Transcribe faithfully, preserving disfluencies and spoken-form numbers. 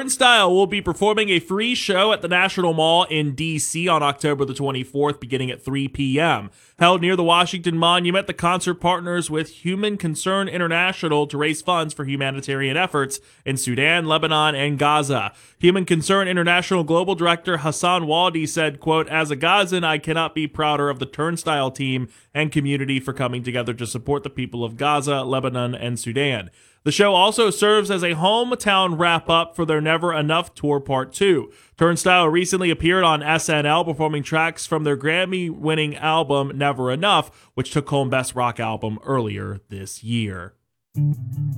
Turnstile will be performing a free show at the National Mall in D C on October the twenty-fourth, beginning at three p.m. Held near the Washington Monument, the concert partners with Human Concern International to raise funds for humanitarian efforts in Sudan, Lebanon, and Gaza. Human Concern International Global Director Hassan Waldi said, quote, "As a Gazan, I cannot be prouder of the Turnstile team and community for coming together to support the people of Gaza, Lebanon, and Sudan." The show also serves as a hometown wrap-up for their Never Enough Tour Part two. Turnstile recently appeared on S N L performing tracks from their Grammy-winning album Never Enough, which took home Best Rock Album earlier this year.